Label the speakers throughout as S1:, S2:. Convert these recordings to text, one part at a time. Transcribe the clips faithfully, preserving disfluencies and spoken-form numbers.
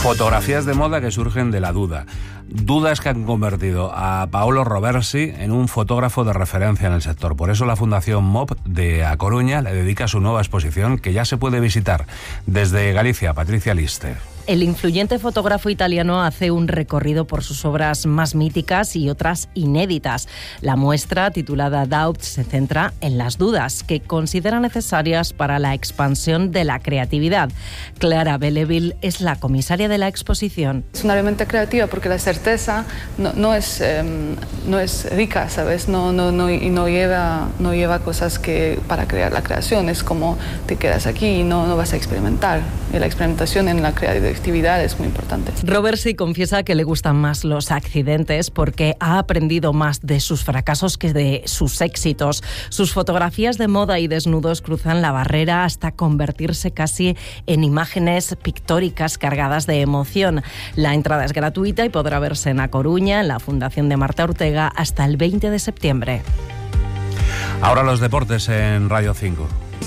S1: Fotografías de moda que surgen de la duda. Dudas que han convertido a Paolo Roversi en un fotógrafo de referencia en el sector. Por eso la Fundación M O P de A Coruña le dedica su nueva exposición que ya se puede visitar. Desde Galicia, Patricia Liste.
S2: El influyente fotógrafo italiano hace un recorrido por sus obras más míticas y otras inéditas. La muestra, titulada Doubt, se centra en las dudas que considera necesarias para la expansión de la creatividad. Clara Belleville es la comisaria de la exposición.
S3: Es una herramienta creativa porque la certeza no, no, es, eh, no es rica, ¿sabes? No, no, no, y no lleva, no lleva cosas que para crear la creación. Es como te quedas aquí y no, no vas a experimentar. Y la experimentación en la creatividad actividad es muy importante.
S2: Roversi confiesa que le gustan más los accidentes porque ha aprendido más de sus fracasos que de sus éxitos. Sus fotografías de moda y desnudos cruzan la barrera hasta convertirse casi en imágenes pictóricas cargadas de emoción. La entrada es gratuita y podrá verse en A Coruña, en la Fundación de Marta Ortega, hasta el veinte de septiembre.
S1: Ahora los deportes en Radio cinco.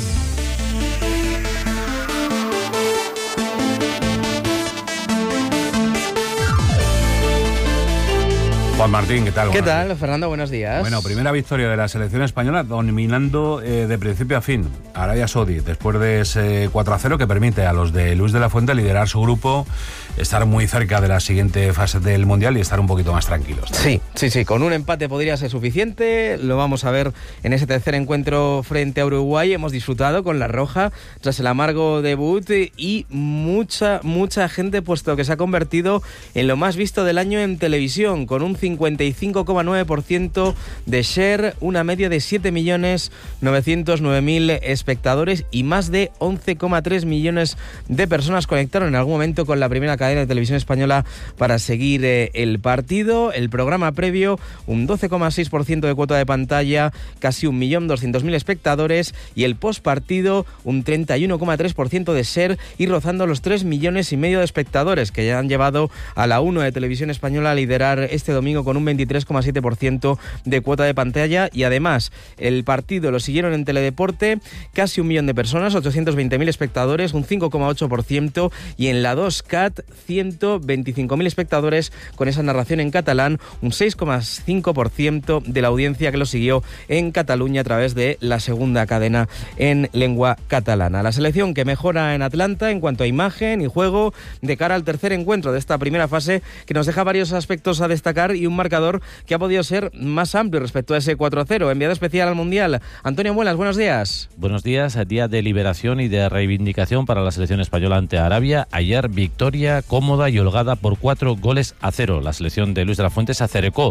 S1: Juan Martín, ¿qué tal?
S4: ¿Qué
S1: Buenos
S4: tal,
S1: días.
S4: Fernando? Buenos días.
S1: Bueno, primera victoria de la selección española dominando eh, de principio a fin a Arabia Saudí, después de ese cuatro a cero que permite a los de Luis de la Fuente liderar su grupo, estar muy cerca de la siguiente fase del Mundial y estar un poquito más tranquilos.
S4: Sí, sí, sí, con un empate podría ser suficiente. Lo vamos a ver en ese tercer encuentro frente a Uruguay. Hemos disfrutado con la roja tras el amargo debut y mucha, mucha gente, puesto que se ha convertido en lo más visto del año en televisión, con un cincuenta y cinco coma nueve por ciento de share, una media de siete millones novecientos nueve mil espectadores y más de once coma tres millones de personas conectaron en algún momento con la primera cadena de televisión española para seguir eh, el partido. El programa previo, un doce coma seis por ciento de cuota de pantalla, casi un millón doscientos mil espectadores, y el postpartido, un treinta y uno coma tres por ciento de share y rozando los tres millones y medio de espectadores, que ya han llevado a la uno de Televisión Española a liderar este domingo con un veintitrés coma siete por ciento de cuota de pantalla. Y además el partido lo siguieron en Teledeporte casi un millón de personas, ochocientos veinte mil espectadores, un cinco coma ocho por ciento, y en la dos Cat ciento veinticinco mil espectadores con esa narración en catalán, un seis coma cinco por ciento de la audiencia que lo siguió en Cataluña a través de la segunda cadena en lengua catalana. La selección que mejora en Atlanta en cuanto a imagen y juego de cara al tercer encuentro de esta primera fase, que nos deja varios aspectos a destacar y un marcador que ha podido ser más amplio respecto a ese cuatro a cero. Enviado especial al Mundial, Antonio Muelas, buenos días.
S5: Buenos días, día de liberación y de reivindicación para la selección española ante Arabia. Ayer victoria cómoda y holgada por cuatro goles a cero. La selección de Luis de la Fuente se acercó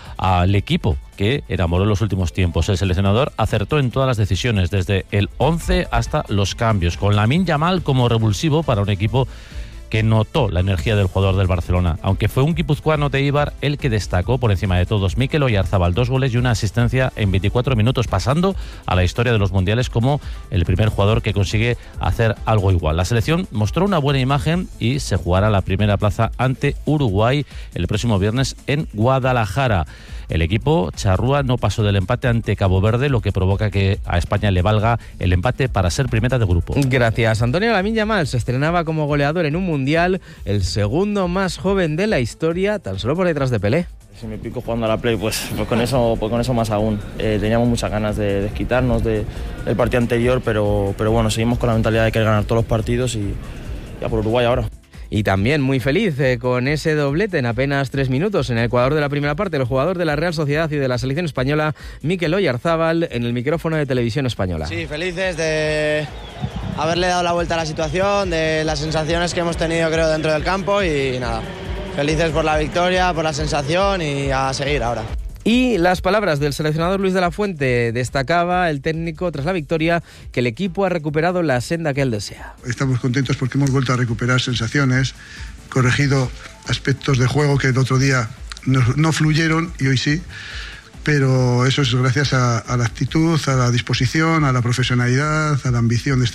S5: al equipo que enamoró en los últimos tiempos. El seleccionador acertó en todas las decisiones, desde el once hasta los cambios, con Lamine Yamal como revulsivo para un equipo que notó la energía del jugador del Barcelona, aunque fue un guipuzcoano de Eibar el que destacó por encima de todos. Mikel Oyarzabal, dos goles y una asistencia en veinticuatro minutos, pasando a la historia de los mundiales como el primer jugador que consigue hacer algo igual. La selección mostró una buena imagen y se jugará la primera plaza ante Uruguay el próximo viernes en Guadalajara. El equipo charrúa no pasó del empate ante Cabo Verde, lo que provoca que a España le valga el empate para ser primera de grupo.
S4: Gracias. Antonio Lamine Yamal se estrenaba como goleador en un mundial, el segundo más joven de la historia, tan solo por detrás de Pelé.
S6: Si me pico jugando a la Play, pues, pues, con, eso, pues con eso más aún. Eh, teníamos muchas ganas de desquitarnos de, del partido anterior, pero, pero bueno, seguimos con la mentalidad de querer ganar todos los partidos y ya por Uruguay ahora.
S4: Y también muy feliz eh, con ese doblete en apenas tres minutos en el Ecuador de la primera parte, el jugador de la Real Sociedad y de la selección española, Mikel Oyarzabal, en el micrófono de Televisión Española.
S7: Sí, felices de haberle dado la vuelta a la situación, de las sensaciones que hemos tenido, creo, dentro del campo, y nada, felices por la victoria, por la sensación, y a seguir ahora.
S4: Y las palabras del seleccionador Luis de la Fuente. Destacaba el técnico tras la victoria que el equipo ha recuperado la senda que él desea.
S8: Estamos contentos porque hemos vuelto a recuperar sensaciones, corregido aspectos de juego que el otro día no, no fluyeron y hoy sí, pero eso es gracias a, a la actitud, a la disposición, a la profesionalidad, a la ambición de este equipo.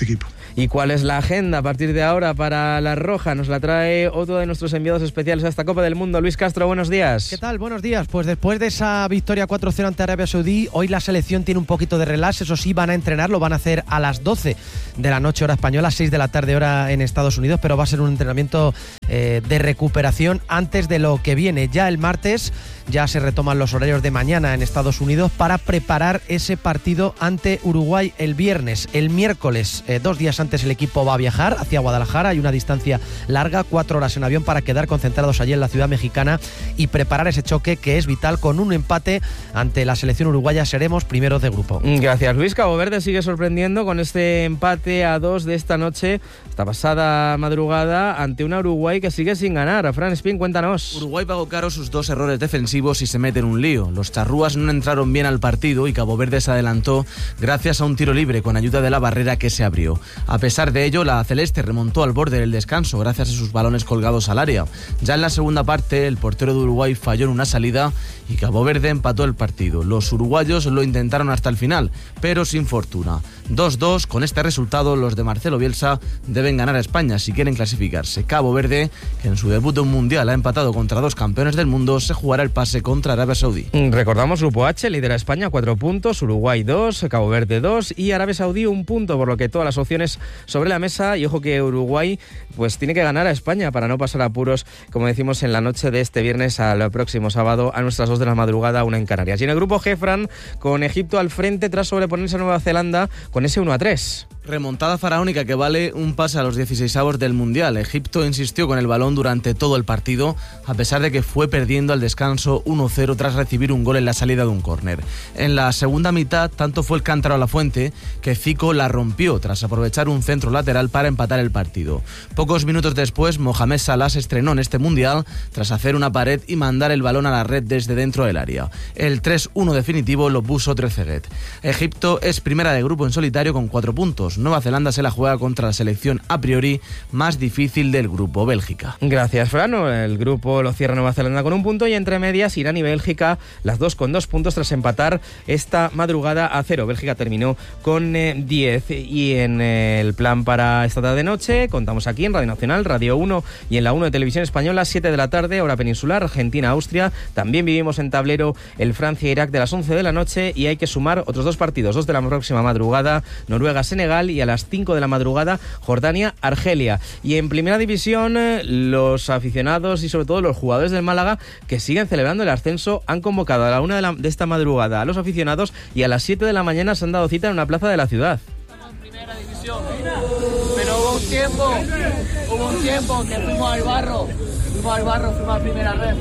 S4: ¿Y cuál es la agenda a partir de ahora para la Roja? Nos la trae otro de nuestros enviados especiales a esta Copa del Mundo. Luis Castro, buenos días.
S9: ¿Qué tal? Buenos días. Pues después de esa victoria cuatro cero ante Arabia Saudí, hoy la selección tiene un poquito de relax. Eso sí, van a entrenar, lo van a hacer a las doce de la noche hora española, seis de la tarde hora en Estados Unidos, pero va a ser un entrenamiento eh, de recuperación antes de lo que viene. Ya el martes ya se retoman los horarios de mañana en Estados Unidos para preparar ese partido ante Uruguay el viernes. El miércoles, eh, dos días antes, el equipo va a viajar hacia Guadalajara. Hay una distancia larga, cuatro horas en avión, para quedar concentrados allí en la ciudad mexicana y preparar ese choque que es vital. Con un empate ante la selección uruguaya seremos primeros de grupo.
S4: Gracias, Luis. Cabo Verde sigue sorprendiendo con este empate a dos de esta noche, esta pasada madrugada, ante una Uruguay que sigue sin ganar. Fran Espín, cuéntanos.
S10: Uruguay pagó caro sus dos errores defensivos y se mete en un lío. Los charrúas no entraron bien al partido y Cabo Verde se adelantó gracias a un tiro libre con ayuda de la barrera que se abrió. A pesar de ello, la celeste remontó al borde del descanso gracias a sus balones colgados al área. Ya en la segunda parte, el portero de Uruguay falló en una salida y Cabo Verde empató el partido. Los uruguayos lo intentaron hasta el final, pero sin fortuna. dos dos, con este resultado, los de Marcelo Bielsa deben ganar a España si quieren clasificarse. Cabo Verde, que en su debut de un mundial ha empatado contra dos campeones del mundo, se jugará el pase contra Arabia Saudí.
S4: Recordamos, Grupo H, lidera España, cuatro puntos, Uruguay dos, Cabo Verde dos y Arabia Saudí un punto, por lo que todas las opciones sobre la mesa. Y ojo que Uruguay pues tiene que ganar a España para no pasar apuros, como decimos, en la noche de este viernes al próximo sábado a nuestras dos de la madrugada, una en Canarias. Y en el Grupo G, Fran, con Egipto al frente tras sobreponerse a Nueva Zelanda con ese uno a tres.
S10: Remontada faraónica que vale un pase a los dieciseisavos del Mundial. Egipto insistió con el balón durante todo el partido, a pesar de que fue perdiendo al descanso uno cero tras recibir un gol en la salida de un córner. En la segunda mitad, tanto fue el cántaro a la fuente que Zico la rompió tras aprovechar un centro lateral para empatar el partido. Pocos minutos después, Mohamed Salah se estrenó en este Mundial tras hacer una pared y mandar el balón a la red desde dentro del área. El tres uno definitivo lo puso Trezeguet. Egipto es primera de grupo en solitario con cuatro puntos. Nueva Zelanda se la juega contra la selección a priori más difícil del grupo, Bélgica.
S4: Gracias, Frano. El grupo lo cierra Nueva Zelanda con un punto y entre medias Irán y Bélgica, las dos con dos puntos tras empatar esta madrugada a cero. Bélgica terminó con eh, diez. Y en eh, el plan para esta tarde noche, contamos aquí en Radio Nacional, Radio uno y en la uno de Televisión Española, siete de la tarde, hora peninsular, Argentina-Austria. También vivimos en tablero el Francia-Irak de las once de la noche y hay que sumar otros dos partidos, dos de la próxima madrugada, Noruega-Senegal, y a las cinco de la madrugada Jordania-Argelia. Y en primera división, los aficionados y sobre todo los jugadores del Málaga que siguen celebrando el ascenso han convocado a la una de, la, de esta madrugada a los aficionados y a las siete de la mañana se han dado cita en una plaza de la ciudad.
S11: Estamos en primera división, pero hubo un tiempo, hubo un tiempo que fuimos al barro, fuimos al barro, fuimos a primera red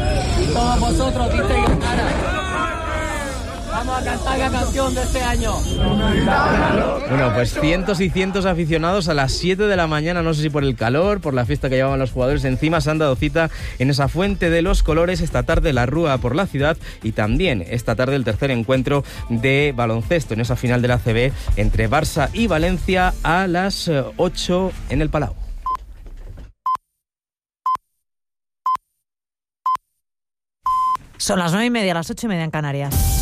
S11: y todos vosotros disteis ganas. Vamos a cantar la canción de este año.
S4: Bueno, pues cientos y cientos de aficionados a las siete de la mañana, no sé si por el calor, por la fiesta que llevaban los jugadores encima, se han dado cita en esa fuente de los colores. Esta tarde la rúa por la ciudad y también esta tarde el tercer encuentro de baloncesto en esa final de la A C B entre Barça y Valencia a las ocho en el Palau.
S12: Son las nueve y media, las ocho y media en Canarias.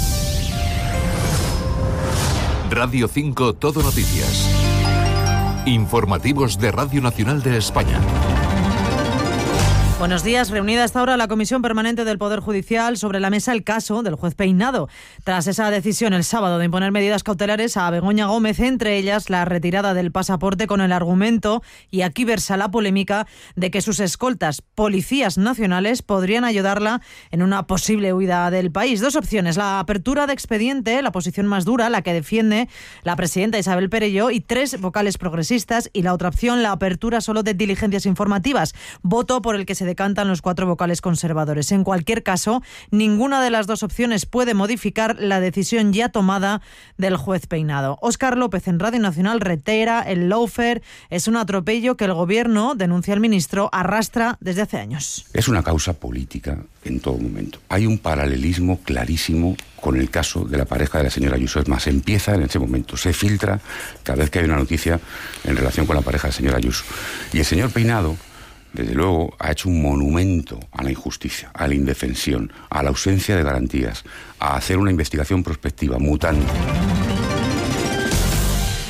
S13: Radio cinco Todo Noticias. Informativos de Radio Nacional de España.
S12: Buenos días. Reunida a esta hora la Comisión Permanente del Poder Judicial, sobre la mesa el caso del juez Peinado. Tras esa decisión el sábado de imponer medidas cautelares a Begoña Gómez, entre ellas la retirada del pasaporte con el argumento, y aquí versa la polémica, de que sus escoltas, policías nacionales, podrían ayudarla en una posible huida del país. Dos opciones: la apertura de expediente, la posición más dura, la que defiende la presidenta Isabel Perelló y tres vocales progresistas, y la otra opción, la apertura solo de diligencias informativas, voto por el que se decantan los cuatro vocales conservadores. En cualquier caso, ninguna de las dos opciones puede modificar la decisión ya tomada del juez Peinado. Óscar López en Radio Nacional reitera: el lawfare es un atropello que el gobierno, denuncia el ministro, arrastra desde hace años.
S14: Es una causa política en todo momento. Hay un paralelismo clarísimo con el caso de la pareja de la señora Ayuso. Es más, empieza en ese momento, se filtra cada vez que hay una noticia en relación con la pareja de la señora Ayuso. Y el señor Peinado, desde luego, ha hecho un monumento a la injusticia, a la indefensión, a la ausencia de garantías, a hacer una investigación prospectiva mutante.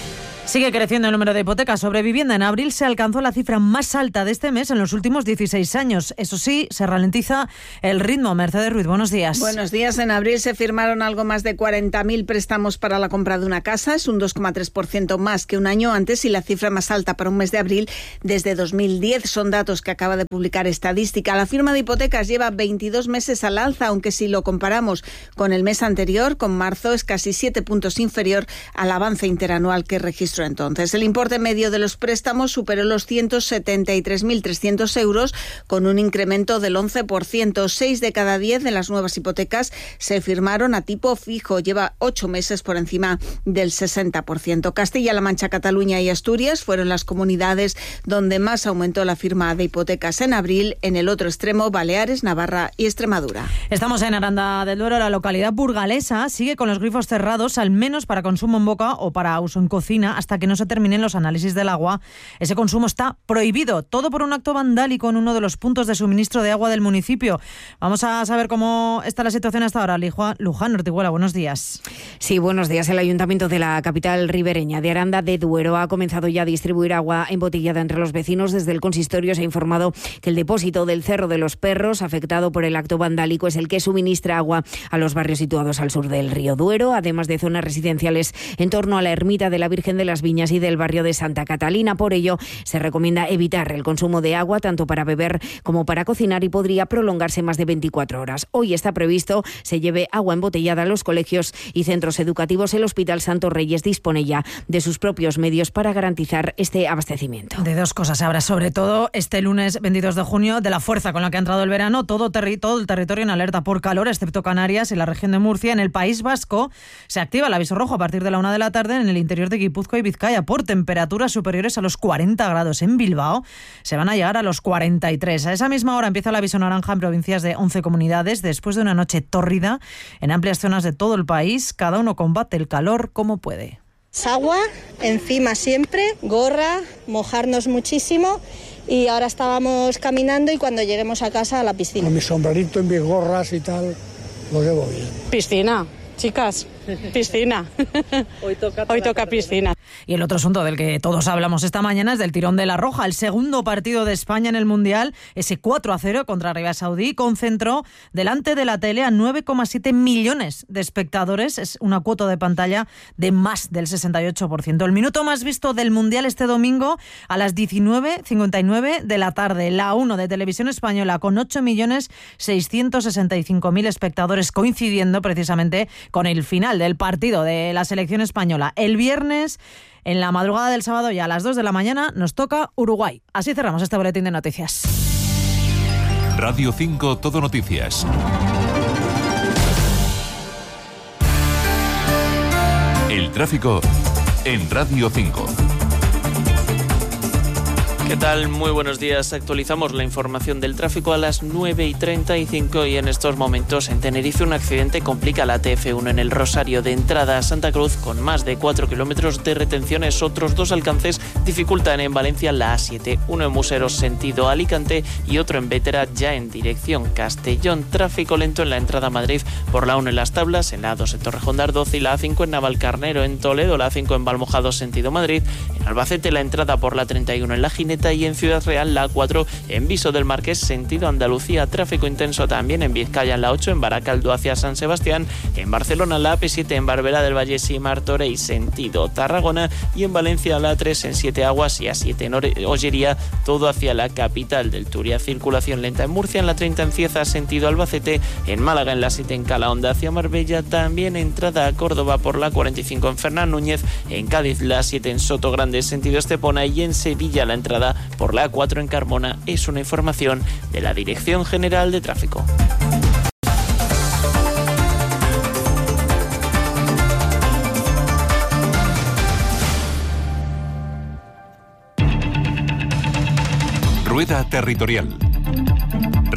S12: Sigue creciendo el número de hipotecas sobre vivienda. En abril se alcanzó la cifra más alta de este mes en los últimos dieciséis años. Eso sí, se ralentiza el ritmo. Mercedes Ruiz, buenos días.
S15: Buenos días. En abril se firmaron algo más de cuarenta mil préstamos para la compra de una casa. Es un dos coma tres por ciento más que un año antes y la cifra más alta para un mes de abril desde dos mil diez. Son datos que acaba de publicar Estadística. La firma de hipotecas lleva veintidós meses al alza, aunque si lo comparamos con el mes anterior, con marzo, es casi siete puntos inferior al avance interanual que registró entonces. El importe medio de los préstamos superó los ciento setenta y tres mil trescientos euros con un incremento del once por ciento. Seis de cada diez de las nuevas hipotecas se firmaron a tipo fijo. Lleva ocho meses por encima del sesenta por ciento. Castilla-La Mancha, Cataluña y Asturias fueron las comunidades donde más aumentó la firma de hipotecas en abril. En el otro extremo, Baleares, Navarra y Extremadura.
S12: Estamos en Aranda del Duero. La localidad burgalesa sigue con los grifos cerrados, al menos para consumo en boca o para uso en cocina, hasta que no se terminen los análisis del agua. Ese consumo está prohibido, todo por un acto vandálico en uno de los puntos de suministro de agua del municipio. Vamos a saber cómo está la situación hasta ahora. Luján Ortiguela, buenos días.
S16: Sí, buenos días. El Ayuntamiento de la capital ribereña de Aranda de Duero ha comenzado ya a distribuir agua embotellada entre los vecinos. Desde el consistorio se ha informado que el depósito del Cerro de los Perros, afectado por el acto vandálico, es el que suministra agua a los barrios situados al sur del río Duero, además de zonas residenciales en torno a la ermita de la Virgen de las Viñas y del barrio de Santa Catalina. Por ello, se recomienda evitar el consumo de agua tanto para beber como para cocinar y podría prolongarse más de veinticuatro horas. Hoy está previsto se lleve agua embotellada a los colegios y centros educativos. El Hospital Santos Reyes dispone ya de sus propios medios para garantizar este abastecimiento.
S12: De dos cosas habrá, sobre todo este lunes veintidós de junio, de la fuerza con la que ha entrado el verano, todo, terri- todo el territorio en alerta por calor, excepto Canarias y la región de Murcia. En el País Vasco se activa el aviso rojo a partir de la una de la tarde en el interior de Guipúzcoa y Vizcaya por temperaturas superiores a los cuarenta grados. En Bilbao se van a llegar a los cuarenta y tres. A esa misma hora empieza el aviso naranja en provincias de once comunidades después de una noche tórrida en amplias zonas de todo el país. Cada uno combate el calor como puede.
S17: Agua encima siempre, gorra, mojarnos muchísimo. Y ahora estábamos caminando y cuando lleguemos a casa a la piscina.
S18: Con mi sombrerito y mis gorras y tal, lo llevo bien.
S19: Piscina, chicas, piscina. Hoy toca, Hoy toca piscina.
S12: Y el otro asunto del que todos hablamos esta mañana es del tirón de la Roja. El segundo partido de España en el Mundial, ese cuatro a cero contra Arabia Saudí, concentró delante de la tele a nueve coma siete millones de espectadores. Es una cuota de pantalla de más del sesenta y ocho por ciento. El minuto más visto del Mundial este domingo a las diecinueve cincuenta y nueve de la tarde. La uno de Televisión Española con ocho millones seiscientos sesenta y cinco mil espectadores, coincidiendo precisamente con el final del partido de la selección española. El viernes, en la madrugada del sábado y a las dos de la mañana, nos toca Uruguay. Así cerramos este boletín de noticias.
S13: Radio cinco Todo Noticias. El tráfico en Radio cinco.
S20: ¿Qué tal? Muy buenos días. Actualizamos la información del tráfico a las nueve y treinta y cinco y en estos momentos en Tenerife un accidente complica la T F uno en el Rosario de entrada a Santa Cruz con más de cuatro kilómetros de retenciones. Otros dos alcances dificultan en Valencia la A siete, uno en Museros sentido Alicante y otro en Vétera ya en dirección Castellón. Tráfico lento en la entrada a Madrid por la uno en Las Tablas, en la A dos en Torrejón de Ardoz y la A cinco en Navalcarnero en Toledo, la A cinco en Valmojado sentido Madrid, en Albacete la entrada por la treinta y uno en La Gineta y en Ciudad Real la A cuatro en Viso del Marqués sentido Andalucía. Tráfico intenso también en Vizcaya en la ocho en Baracaldo hacia San Sebastián, en Barcelona la A P siete en Barberá del Vallés y Martorell sentido Tarragona y en Valencia la A tres en Siete Aguas y A siete en Ollería, todo hacia la capital del Turia. Circulación lenta en Murcia en la treinta en Cieza sentido Albacete, en Málaga en la siete en Calahonda hacia Marbella, también entrada a Córdoba por la cuarenta y cinco en Fernán Núñez, en Cádiz la siete en Soto Grande sentido Estepona y en Sevilla la entrada por la A cuatro en Carmona. Es una información de la Dirección General de Tráfico.
S13: Rueda Territorial.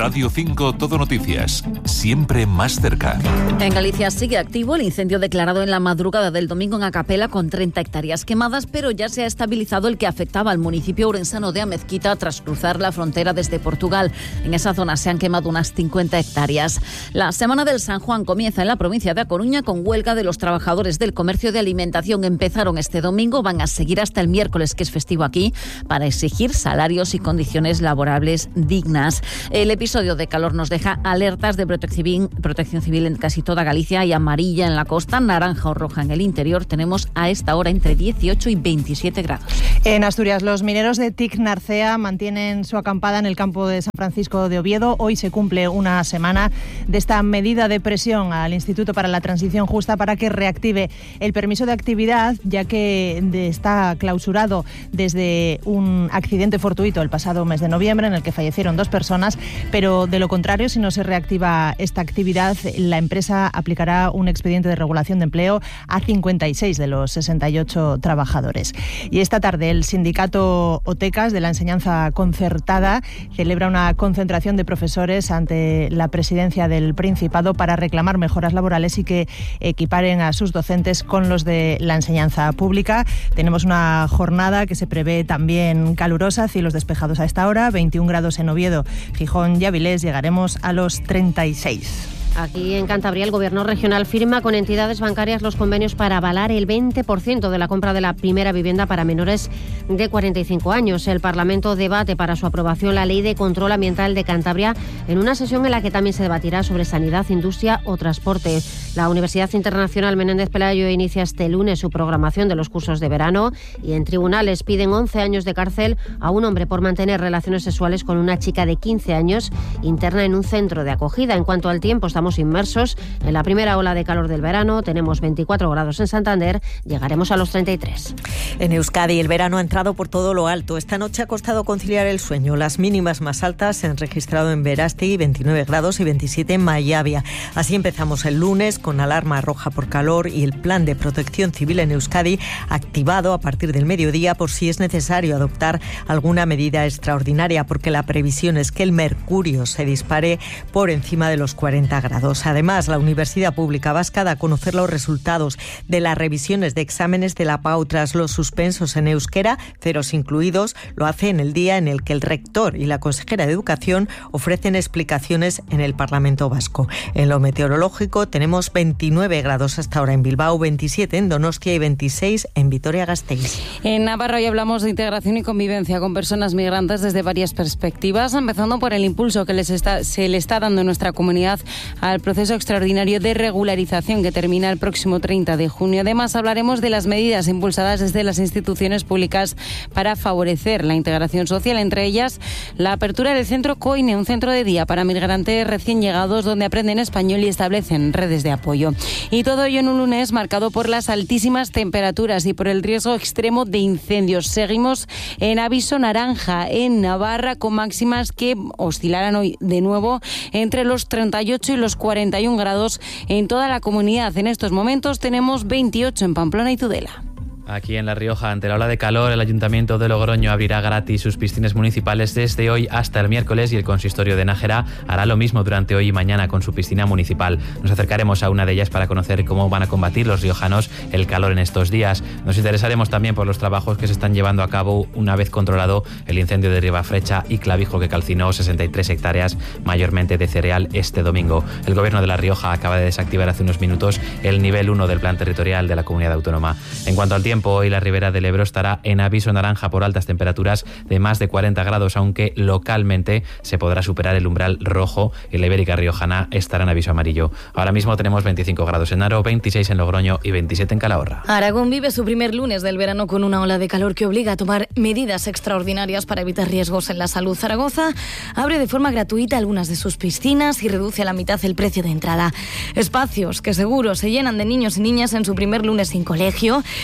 S13: Radio cinco Todo Noticias, siempre más cerca.
S21: En Galicia sigue activo el incendio declarado en la madrugada del domingo en Acapela con treinta hectáreas quemadas, pero ya se ha estabilizado el que afectaba al municipio orensano de Amezquita tras cruzar la frontera desde Portugal. En esa zona se han quemado unas cincuenta hectáreas. La Semana del San Juan comienza en la provincia de A Coruña con huelga de los trabajadores del comercio de alimentación. Empezaron este domingo, van a seguir hasta el miércoles, que es festivo aquí, para exigir salarios y condiciones laborables dignas. El episodio de calor nos deja alertas de protección civil, protección civil en casi toda Galicia y amarilla en la costa, naranja o roja en el interior. Tenemos a esta hora entre dieciocho y veintisiete grados.
S22: En Asturias, los mineros de T I C Narcea mantienen su acampada en el campo de San Francisco de Oviedo. Hoy se cumple una semana de esta medida de presión al Instituto para la Transición Justa para que reactive el permiso de actividad, ya que está clausurado desde un accidente fortuito el pasado mes de noviembre en el que fallecieron dos personas, pero de lo contrario, si no se reactiva esta actividad, la empresa aplicará un expediente de regulación de empleo a cincuenta y seis de los sesenta y ocho trabajadores. Y esta tarde el sindicato OTECAS de la enseñanza concertada celebra una concentración de profesores ante la presidencia del Principado para reclamar mejoras laborales y que equiparen a sus docentes con los de la enseñanza pública. Tenemos una jornada que se prevé también calurosa, cielos despejados a esta hora, veintiún grados en Oviedo, Gijón y Avilés, llegaremos a los treinta y seis.
S23: Aquí en Cantabria el Gobierno regional firma con entidades bancarias los convenios para avalar el veinte por ciento de la compra de la primera vivienda para menores de cuarenta y cinco años. El Parlamento debate para su aprobación la Ley de Control Ambiental de Cantabria en una sesión en la que también se debatirá sobre sanidad, industria o transporte. La Universidad Internacional Menéndez Pelayo inicia este lunes su programación de los cursos de verano y en tribunales piden once años de cárcel a un hombre por mantener relaciones sexuales con una chica de quince años interna en un centro de acogida. En cuanto al tiempo, estamos inmersos en la primera ola de calor del verano. Tenemos veinticuatro grados en Santander, llegaremos a los treinta y tres.
S24: En Euskadi el verano ha entrado por todo lo alto. Esta noche ha costado conciliar el sueño. Las mínimas más altas se han registrado en Verástegui, veintinueve grados, y veintisiete en Mayavia. Así empezamos el lunes con alarma roja por calor y el plan de protección civil en Euskadi activado a partir del mediodía por si es necesario adoptar alguna medida extraordinaria, porque la previsión es que el mercurio se dispare por encima de los cuarenta grados. Además, la Universidad Pública Vasca da a conocer los resultados de las revisiones de exámenes de la P A U tras los suspensos en euskera, ceros incluidos. Lo hace en el día en el que el rector y la consejera de Educación ofrecen explicaciones en el Parlamento Vasco. En lo meteorológico tenemos veintinueve grados hasta ahora en Bilbao, veintisiete en Donostia y veintiséis en Vitoria-Gasteiz.
S2: En Navarra hoy hablamos de integración y convivencia con personas migrantes desde varias perspectivas, empezando por el impulso que les está, se le está dando en nuestra comunidad al proceso extraordinario de regularización que termina el próximo treinta de junio. Además, hablaremos de las medidas impulsadas desde las instituciones públicas para favorecer la integración social, entre ellas la apertura del Centro Coine, un centro de día para migrantes recién llegados donde aprenden español y establecen redes de apoyo. Y todo ello en un lunes marcado por las altísimas temperaturas y por el riesgo extremo de incendios. Seguimos en aviso naranja en Navarra, con máximas que oscilarán hoy de nuevo entre los treinta y ocho y los cuarenta y un grados en toda la comunidad. En estos momentos tenemos veintiocho en Pamplona y Tudela.
S25: Aquí en La Rioja, ante la ola de calor, el Ayuntamiento de Logroño abrirá gratis sus piscinas municipales desde hoy hasta el miércoles y el Consistorio de Nájera hará lo mismo durante hoy y mañana con su piscina municipal. Nos acercaremos a una de ellas para conocer cómo van a combatir los riojanos el calor en estos días. Nos interesaremos también por los trabajos que se están llevando a cabo una vez controlado el incendio de Ribafrecha y Clavijo, que calcinó sesenta y tres hectáreas, mayormente de cereal, este domingo. El Gobierno de La Rioja acaba de desactivar hace unos minutos el nivel uno del plan territorial de la comunidad autónoma. En cuanto al tiempo, hoy la Ribera del Ebro estará en aviso naranja por altas temperaturas de más de cuarenta grados, aunque localmente se podrá superar el umbral rojo y la Ibérica riojana estará en aviso amarillo. Ahora mismo tenemos veinticinco grados en Haro, veintiséis en Logroño y veintisiete en Calahorra.
S26: Aragón vive su primer lunes del verano con una ola de calor que obliga a tomar medidas extraordinarias para evitar riesgos en la salud. Zaragoza abre de forma gratuita algunas de sus piscinas y reduce a la mitad el precio de entrada. Espacios que seguro se llenan de niños y niñas en su primer lunes sin colegio y en el que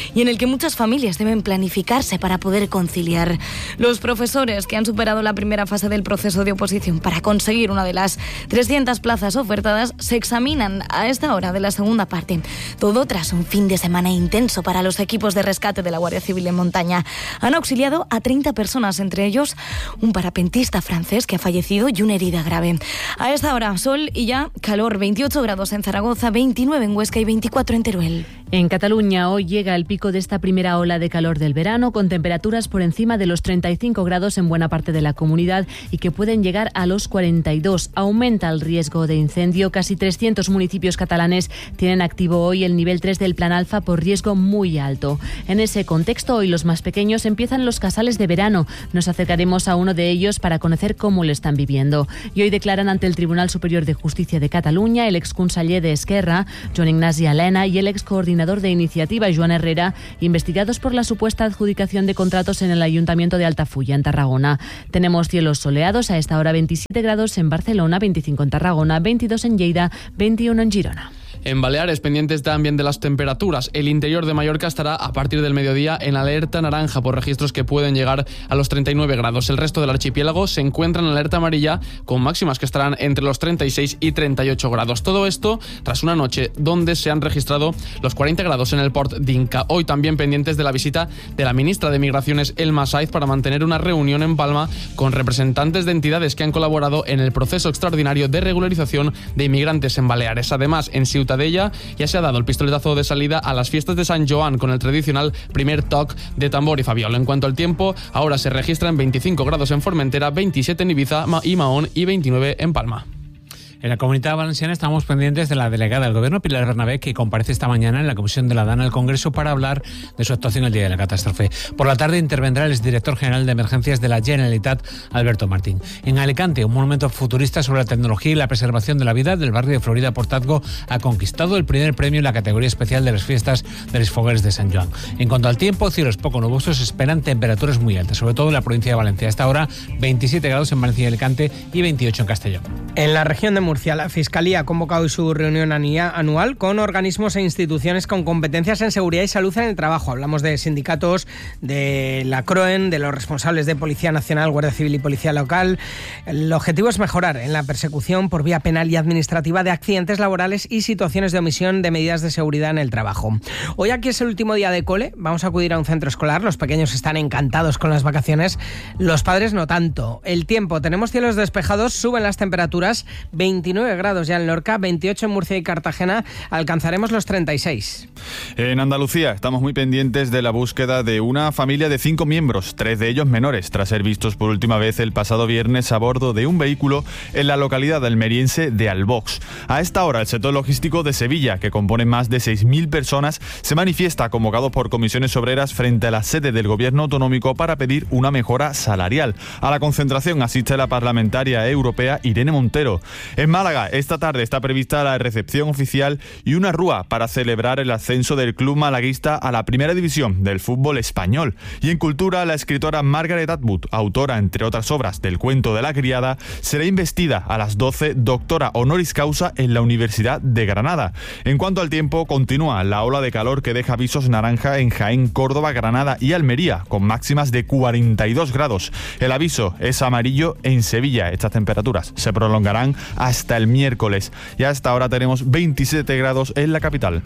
S26: que muchas familias deben planificarse para poder conciliar. Los profesores que han superado la primera fase del proceso de oposición para conseguir una de las trescientas plazas ofertadas se examinan a esta hora de la segunda parte. Todo tras un fin de semana intenso para los equipos de rescate de la Guardia Civil en montaña. Han auxiliado a treinta personas, entre ellos un parapentista francés que ha fallecido y una herida grave. A esta hora, sol y ya calor, veintiocho grados en Zaragoza, veintinueve en Huesca y veinticuatro en Teruel.
S1: En Cataluña hoy llega el pico de esta primera ola de calor del verano, con temperaturas por encima de los treinta y cinco grados en buena parte de la comunidad y que pueden llegar a los cuarenta y dos. Aumenta el riesgo de incendio. Casi trescientos municipios catalanes tienen activo hoy el nivel tres del Plan Alfa por riesgo muy alto. En ese contexto, hoy los más pequeños empiezan los casales de verano. Nos acercaremos a uno de ellos para conocer cómo lo están viviendo. Y hoy declaran ante el Tribunal Superior de Justicia de Cataluña el exconseller de Esquerra, Joan Ignasi Alena, y el excoordinador de Iniciativa, Joan Herrera, investigados por la supuesta adjudicación de contratos en el Ayuntamiento de Altafulla, en Tarragona. Tenemos cielos soleados, a esta hora veintisiete grados en Barcelona, veinticinco en Tarragona, veintidós en Lleida, veintiuno en Girona.
S3: En Baleares, pendientes también de las temperaturas. El interior de Mallorca estará a partir del mediodía en alerta naranja por registros que pueden llegar a los treinta y nueve grados. El resto del archipiélago se encuentra en alerta amarilla con máximas que estarán entre los treinta y seis y treinta y ocho grados. Todo esto tras una noche donde se han registrado los cuarenta grados en el Port d'Inca. Hoy también pendientes de la visita de la ministra de Migraciones, Elma Saiz, para mantener una reunión en Palma con representantes de entidades que han colaborado en el proceso extraordinario de regularización de inmigrantes en Baleares. Además, en Ciutadella ya se ha dado el pistoletazo de salida a las fiestas de San Joan con el tradicional primer toc de tambor y fabiola. En cuanto al tiempo, ahora se registran veinticinco grados en Formentera, veintisiete en Ibiza y Mahón y veintinueve en Palma.
S5: En la Comunidad Valenciana estamos pendientes de la delegada del Gobierno, Pilar Bernabé, que comparece esta mañana en la Comisión de la DANA al Congreso para hablar de su actuación el día de la catástrofe. Por la tarde intervendrá el exdirector general de Emergencias de la Generalitat, Alberto Martín. En Alicante, un monumento futurista sobre la tecnología y la preservación de la vida del barrio de Florida Portazgo ha conquistado el primer premio en la categoría especial de las fiestas de los Fogueres de San Joan. En cuanto al tiempo, cielos poco nubosos, esperan temperaturas muy altas, sobre todo en la provincia de Valencia. A esta hora, veintisiete grados en Valencia y Alicante y veintiocho en Castellón.
S6: En la región de Murcia, la Fiscalía ha convocado hoy su reunión anual con organismos e instituciones con competencias en seguridad y salud en el trabajo. Hablamos de sindicatos, de la CROEN, de los responsables de Policía Nacional, Guardia Civil y Policía Local. El objetivo es mejorar en la persecución por vía penal y administrativa de accidentes laborales y situaciones de omisión de medidas de seguridad en el trabajo. Hoy aquí es el último día de cole, vamos a acudir a un centro escolar. Los pequeños están encantados con las vacaciones, los padres no tanto. El tiempo, tenemos cielos despejados, suben las temperaturas, veintinueve grados ya en Lorca, veintiocho en Murcia y Cartagena, alcanzaremos los treinta y seis.
S7: En Andalucía estamos muy pendientes de la búsqueda de una familia de cinco miembros, tres de ellos menores, tras ser vistos por última vez el pasado viernes a bordo de un vehículo en la localidad almeriense de Albox. A esta hora, el sector logístico de Sevilla, que compone más de seis mil personas, se manifiesta convocado por comisiones obreras frente a la sede del gobierno autonómico para pedir una mejora salarial. A la concentración asiste la parlamentaria europea Irene Montero. En Málaga, esta tarde está prevista la recepción oficial y una rúa para celebrar el ascenso del club malaguista a la primera división del fútbol español. Y en cultura, la escritora Margaret Atwood, autora entre otras obras del cuento de la criada, será investida a las doce doctora honoris causa en la Universidad de Granada. En cuanto al tiempo, continúa la ola de calor que deja avisos naranja en Jaén, Córdoba, Granada y Almería, con máximas de cuarenta y dos grados. El aviso es amarillo en Sevilla. Estas temperaturas se prolongarán hasta el miércoles. Y hasta ahora tenemos veintisiete grados en la capital.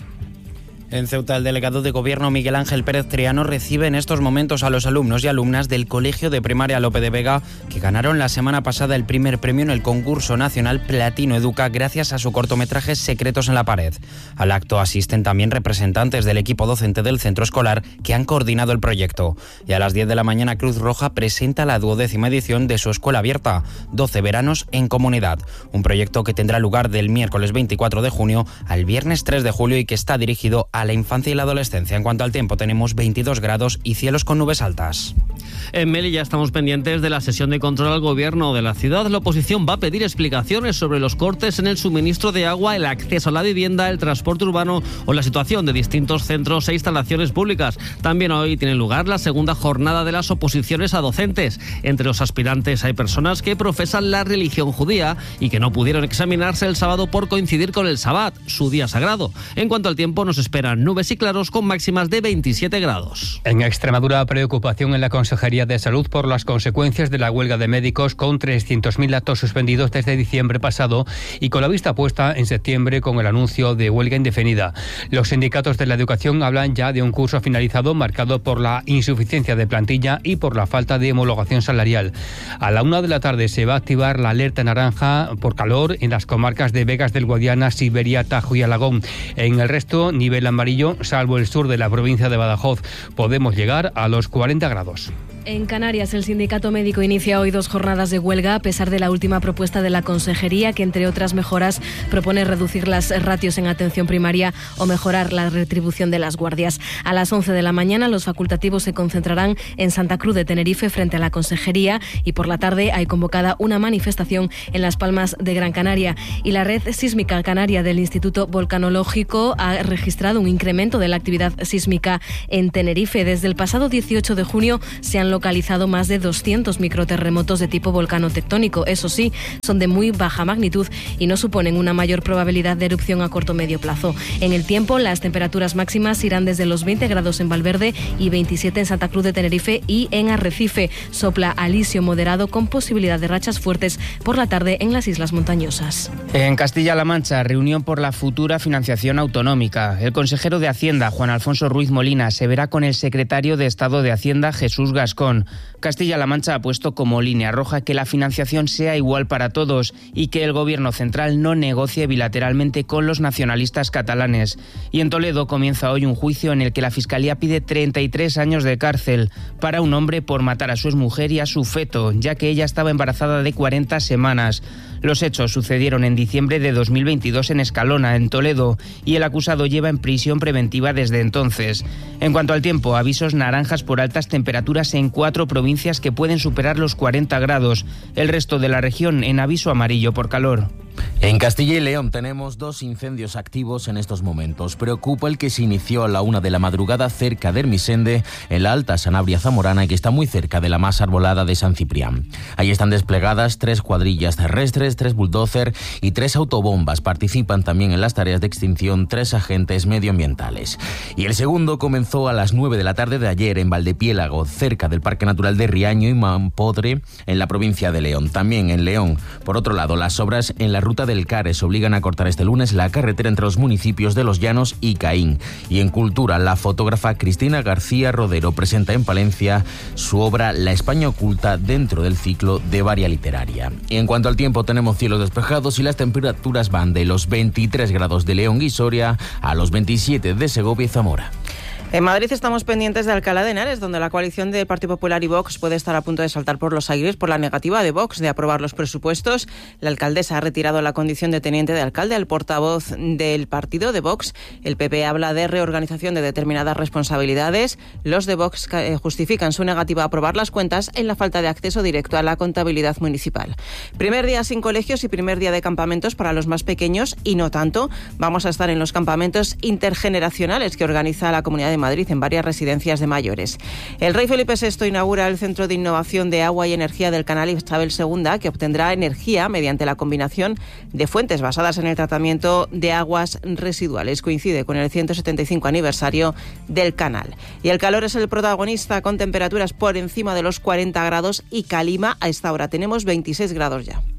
S8: En Ceuta, el delegado de Gobierno Miguel Ángel Pérez Triano recibe en estos momentos a los alumnos y alumnas del Colegio de Primaria Lope de Vega, que ganaron la semana pasada el primer premio en el concurso nacional Platino Educa gracias a su cortometraje Secretos en la Pared. Al acto asisten también representantes del equipo docente del centro escolar que han coordinado el proyecto. Y a las diez de la mañana, Cruz Roja presenta la duodécima edición de su Escuela Abierta, doce veranos en comunidad. Un proyecto que tendrá lugar del miércoles veinticuatro de junio al viernes tres de julio y que está dirigido a a la infancia y la adolescencia. En cuanto al tiempo, tenemos veintidós grados y cielos con nubes altas.
S27: En Melilla estamos pendientes de la sesión de control al gobierno de la ciudad. La oposición va a pedir explicaciones sobre los cortes en el suministro de agua, el acceso a la vivienda, el transporte urbano o la situación de distintos centros e instalaciones públicas. También hoy tiene lugar la segunda jornada de las oposiciones a docentes. Entre los aspirantes hay personas que profesan la religión judía y que no pudieron examinarse el sábado por coincidir con el Sabbat, su día sagrado. En cuanto al tiempo, nos esperan esperan nubes y claros con máximas de veintisiete grados.
S4: En Extremadura, preocupación en la Consejería de Salud por las consecuencias de la huelga de médicos, con trescientos mil actos suspendidos desde diciembre pasado y con la vista puesta en septiembre con el anuncio de huelga indefinida. Los sindicatos de la educación hablan ya de un curso finalizado marcado por la insuficiencia de plantilla y por la falta de homologación salarial. A la una de la tarde se va a activar la alerta naranja por calor en las comarcas de Vegas del Guadiana, Siberia, Tajo y Alagón. En el resto, nivel amarillo, salvo el sur de la provincia de Badajoz. Podemos llegar a los cuarenta grados.
S9: En Canarias, el sindicato médico inicia hoy dos jornadas de huelga a pesar de la última propuesta de la Consejería, que entre otras mejoras propone reducir las ratios en atención primaria o mejorar la retribución de las guardias. A las once de la mañana los facultativos se concentrarán en Santa Cruz de Tenerife frente a la Consejería y por la tarde hay convocada una manifestación en Las Palmas de Gran Canaria. Y la red sísmica canaria del Instituto Volcanológico ha registrado un incremento de la actividad sísmica en Tenerife. Desde el pasado dieciocho de junio se han localizado más de doscientos microterremotos de tipo volcano-tectónico. Eso sí, son de muy baja magnitud y no suponen una mayor probabilidad de erupción a corto o medio plazo. En el tiempo, las temperaturas máximas irán desde los veinte grados en Valverde y veintisiete en Santa Cruz de Tenerife y en Arrecife. Sopla alisio moderado con posibilidad de rachas fuertes por la tarde en las islas montañosas.
S8: En Castilla-La Mancha, reunión por la futura financiación autonómica. El consejero de Hacienda, Juan Alfonso Ruiz Molina, se verá con el secretario de Estado de Hacienda, Jesús Gascón. Castilla-La Mancha ha puesto como línea roja que la financiación sea igual para todos y que el Gobierno central no negocie bilateralmente con los nacionalistas catalanes. Y en Toledo comienza hoy un juicio en el que la Fiscalía pide treinta y tres años de cárcel para un hombre por matar a su exmujer y a su feto, ya que ella estaba embarazada de cuarenta semanas. Los hechos sucedieron en diciembre de dos mil veintidós en Escalona, en Toledo, y el acusado lleva en prisión preventiva desde entonces. En cuanto al tiempo, avisos naranjas por altas temperaturas en cuatro provincias que pueden superar los cuarenta grados. El resto de la región en aviso amarillo por calor.
S10: En Castilla y León tenemos dos incendios activos en estos momentos. Preocupa el que se inició a la una de la madrugada cerca de Ermisende, en la Alta Sanabria Zamorana, que está muy cerca de la más arbolada de San Ciprián. Ahí están desplegadas tres cuadrillas terrestres, tres bulldozer y tres autobombas. Participan también en las tareas de extinción tres agentes medioambientales. Y el segundo comenzó a las nueve de la tarde de ayer en Valdepiélago, cerca del Parque Natural de Riaño y Mampodre, en la provincia de León. También en León. Por otro lado, las obras en la ruta del Cares obligan a cortar este lunes la carretera entre los municipios de Los Llanos y Caín. Y en cultura, la fotógrafa Cristina García Rodero presenta en Palencia su obra La España oculta dentro del ciclo de Varia Literaria. Y en cuanto al tiempo, tenemos cielos despejados y las temperaturas van de los veintitrés grados de León y Soria a los veintisiete de Segovia y Zamora.
S11: En Madrid estamos pendientes de Alcalá de Henares, donde la coalición del Partido Popular y Vox puede estar a punto de saltar por los aires por la negativa de Vox de aprobar los presupuestos. La alcaldesa ha retirado la condición de teniente de alcalde al portavoz del partido de Vox. El P P habla de reorganización de determinadas responsabilidades. Los de Vox justifican su negativa a aprobar las cuentas en la falta de acceso directo a la contabilidad municipal. Primer día sin colegios y primer día de campamentos para los más pequeños y no tanto. Vamos a estar en los campamentos intergeneracionales que organiza la Comunidad de Madrid en varias residencias de mayores. El rey Felipe sexto inaugura el Centro de Innovación de Agua y Energía del Canal Isabel segunda, que obtendrá energía mediante la combinación de fuentes basadas en el tratamiento de aguas residuales. Coincide con el ciento setenta y cinco aniversario del canal. Y el calor es el protagonista, con temperaturas por encima de los cuarenta grados y calima. A esta hora tenemos veintiséis grados ya.